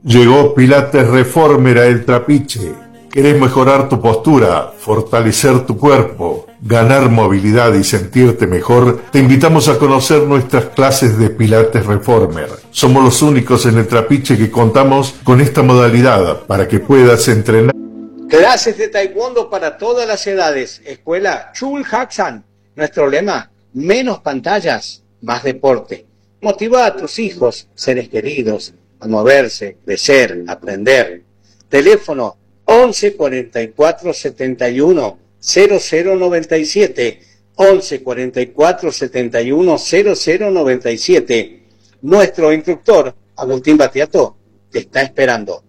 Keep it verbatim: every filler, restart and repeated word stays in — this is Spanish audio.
Llegó Pilates Reformer a El Trapiche. ¿Querés mejorar tu postura, fortalecer tu cuerpo, ganar movilidad y sentirte mejor? Te invitamos a conocer nuestras clases de Pilates Reformer. Somos los únicos en El Trapiche que contamos con esta modalidad para que puedas entrenar. Clases de taekwondo para todas las edades. Escuela Chul Haksan. Nuestro lema, menos pantallas, más deporte. Motiva a tus hijos, seres queridos, a moverse, crecer, aprender. Teléfono once cuarenta y cuatro setenta y uno cero cero noventa y siete. once cuarenta y cuatro setenta y uno cero cero noventa y siete. Nuestro instructor, Agustín Batiato, te está esperando.